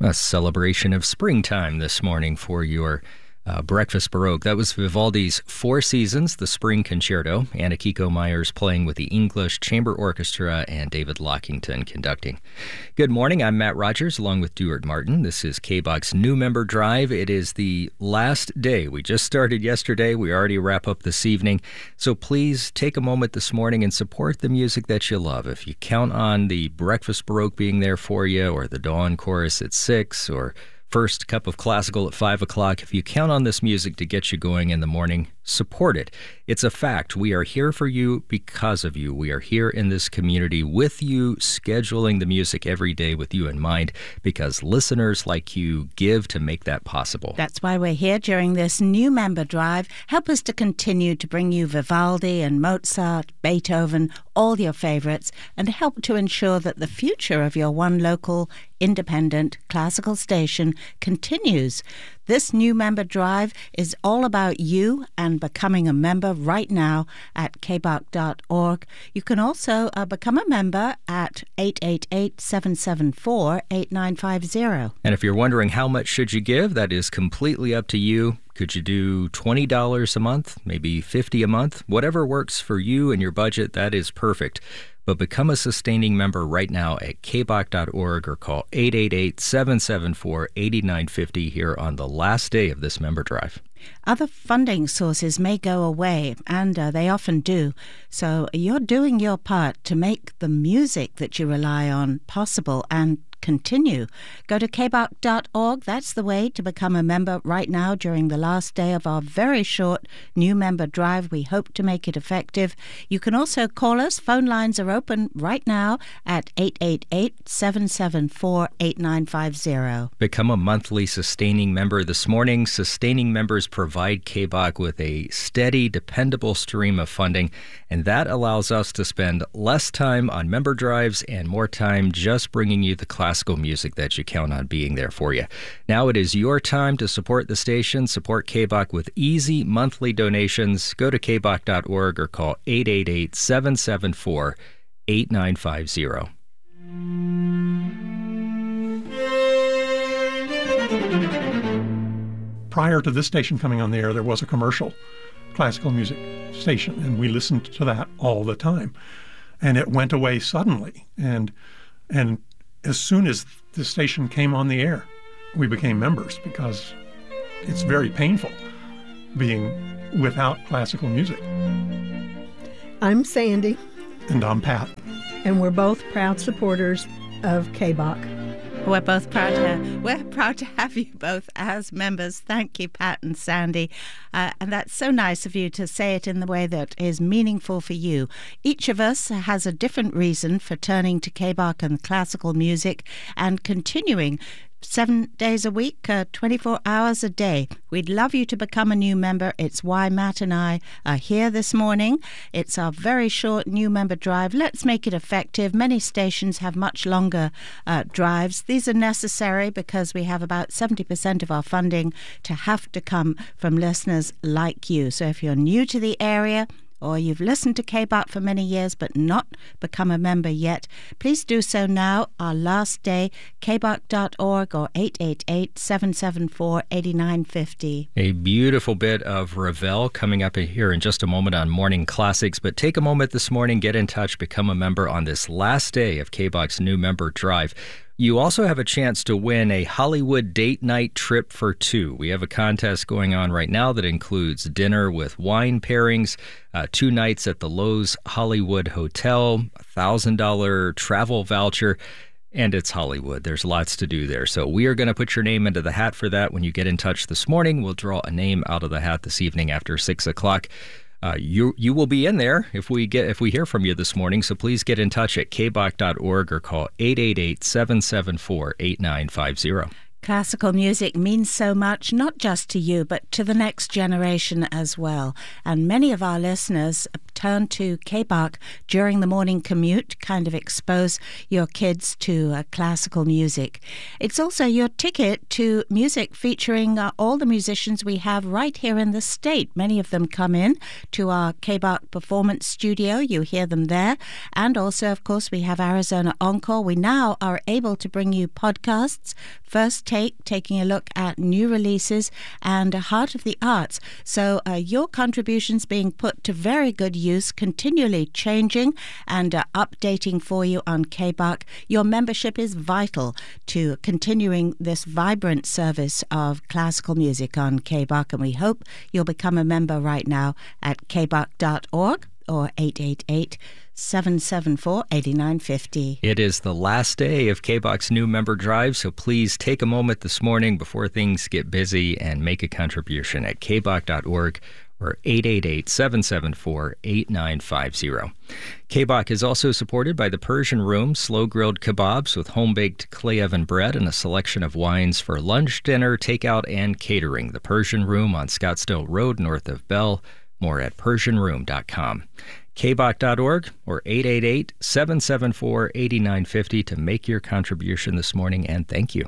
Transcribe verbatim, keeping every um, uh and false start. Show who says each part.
Speaker 1: A celebration of springtime this morning for your uh, Breakfast Baroque. That was Vivaldi's Four Seasons, the Spring Concerto. Anna Kiko Myers playing with the English Chamber Orchestra and David Lockington conducting. Good morning, I'm Matt Rogers along with Duart Martin. This is K B O C's New Member Drive. It is the last day. We just started yesterday. We already wrap up this evening. So please take a moment this morning and support the music that you love. If you count on the Breakfast Baroque being there for you, or the Dawn Chorus at six, or First Cup of Classical at five o'clock, if you count on this music to get you going in the morning, support it. It's a fact. We are here for you because of you. We are here in this community with you, scheduling the music every day with you in mind, because listeners like you give to make that possible.
Speaker 2: That's why we're here during this new member drive. Help us to continue to bring you Vivaldi and Mozart, Beethoven, all your favorites, and help to ensure that the future of your one local independent classical station continues. This new member drive is all about you and becoming a member right now at k b o c dot org. You can also uh, become a member at eight eight eight, seven seven four, eight nine five zero.
Speaker 1: And if you're wondering how much should you give, that is completely up to you. Could you do twenty dollars a month, maybe fifty dollars a month? Whatever works for you and your budget, that is perfect. But become a sustaining member right now at k b o c dot org or call eight eight eight, seven seven four, eight nine five zero here on the last day of this member drive.
Speaker 2: Other funding sources may go away, and uh, they often do. So you're doing your part to make the music that you rely on possible and continue. Go to k b o c dot org. That's the way to become a member right now during the last day of our very short new member drive. We hope to make it effective. You can also call us. Phone lines are open right now at eight eight eight, seven seven four, eight nine five zero.
Speaker 1: Become a monthly sustaining member this morning. Sustaining members provide K B O C with a steady, dependable stream of funding, and that allows us to spend less time on member drives and more time just bringing you the class classical music that you count on being there for you. Now it is your time to support the station, support K B O C with easy monthly donations. Go to k b o c dot org or call eight eight eight, seven seven four, eight nine five zero.
Speaker 3: Prior to this station coming on the air, there was a commercial classical music station, and we listened to that all the time. And it went away suddenly. And and as soon as the station came on the air, we became members, because it's very painful being without classical music.
Speaker 4: I'm Sandy.
Speaker 3: And I'm Pat.
Speaker 4: And we're both proud supporters of K B O C.
Speaker 2: We're both proud to we're proud to have you both as members. Thank you, Pat and Sandy. Uh, and that's so nice of you to say it in the way that is meaningful for you. Each of us has a different reason for turning to K B O C and classical music and continuing seven days a week, uh, twenty-four hours a day. We'd love you to become a new member. It's why Matt and I are here this morning. It's our very short new member drive. Let's make it effective. Many stations have much longer uh, drives. These are necessary because we have about seventy percent of our funding to have to come from listeners like you. So if you're new to the area, or you've listened to K B O C for many years but not become a member yet, please do so now. Our last day, k b o c dot org or eight eight eight, seven seven four, eight nine five zero.
Speaker 1: A beautiful bit of Ravel coming up here in just a moment on Morning Classics. But take a moment this morning, get in touch, become a member on this last day of K B O C's new member drive. You also have a chance to win a Hollywood date night trip for two. We have a contest going on right now that includes dinner with wine pairings, uh, two nights at the Lowe's Hollywood Hotel, a one thousand dollars travel voucher, and it's Hollywood. There's lots to do there. So we are going to put your name into the hat for that when you get in touch this morning. We'll draw a name out of the hat this evening after six o'clock. Uh, you you will be in there if we get if we hear from you this morning, so please get in touch at k b o c dot org or call eight eight eight, seven seven four, eight nine five zero.
Speaker 2: Classical music means so much, not just to you, but to the next generation as well. And many of our listeners turn to K B A C during the morning commute, kind of expose your kids to uh, classical music. It's also your ticket to music featuring uh, all the musicians we have right here in the state. Many of them come in to our K B A C Performance Studio. You hear them there. And also, of course, we have Arizona Encore. We now are able to bring you podcasts, First Take, taking a look at new releases, and Heart of the Arts. So uh, your contributions being put to very good use, continually changing and uh, updating for you on K B A C. Your membership is vital to continuing this vibrant service of classical music on K B A C, and we hope you'll become a member right now at k b a c dot org or eight eight eight, seven seven four, eight nine five zero.
Speaker 1: It is the last day of K B A C's new member drive, so please take a moment this morning before things get busy and make a contribution at k b a c dot org or eight eight eight, seven seven four, eight nine five zero. K B A C is also supported by the Persian Room, slow-grilled kebabs with home-baked clay oven bread and a selection of wines for lunch, dinner, takeout, and catering. The Persian Room on Scottsdale Road, north of Bell. More at persian room dot com. k b a c dot org or eight eight eight, seven seven four, eight nine five zero to make your contribution this morning, and thank you.